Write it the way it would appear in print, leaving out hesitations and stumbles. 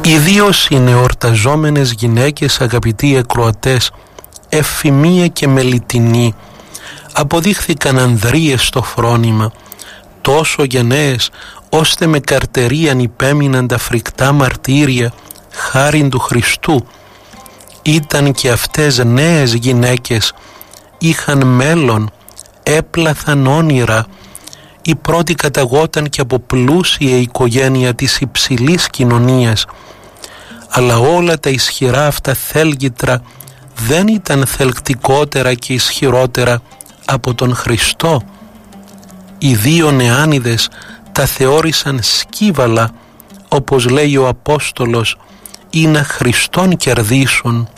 Ιδίως οι νεορταζόμενες γυναίκες, αγαπητοί ακροατές, Ευφημία και Μελιτινή, αποδείχθηκαν ανδρείες στο φρόνημα, τόσο γενναίες ώστε με καρτερίαν υπέμειναν τα φρικτά μαρτύρια χάριν του Χριστού. Ήταν και αυτές νέες γυναίκες, είχαν μέλλον, έπλαθαν όνειρα. Η πρώτη καταγόταν και από πλούσια οικογένεια της υψηλής κοινωνίας, αλλά όλα τα ισχυρά αυτά θέλγητρα δεν ήταν θελκτικότερα και ισχυρότερα από τον Χριστό. Οι δύο νεάνιδες τα θεώρησαν σκύβαλα, όπως λέει ο Απόστολος, ή να Χριστόν κερδίσουν.